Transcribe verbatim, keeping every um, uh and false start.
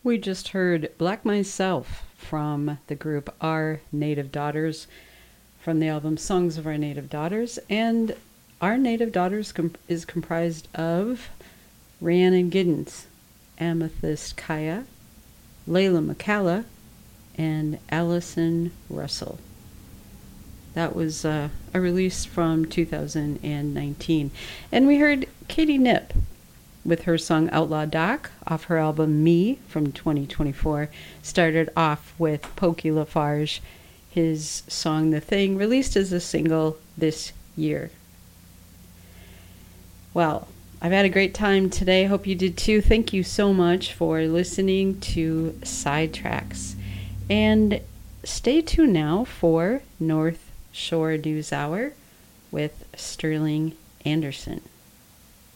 We just heard Black Myself from the group Our Native Daughters from the album Songs of Our Native Daughters. And Our Native Daughters comp- is comprised of Rhiannon Giddens, Amethyst Kaya, Layla McCalla, and Allison Russell. That was uh, a release from two thousand nineteen. And we heard Katie Knipp with her song Outlaw Doc off her album Me from twenty twenty-four. Started off with Pokey Lafarge, his song The Thing, released as a single this year. Well, I've had a great time today. Hope you did too. Thank you so much for listening to Sidetracks. And stay tuned now for North Shore News Hour with Sterling Anderson.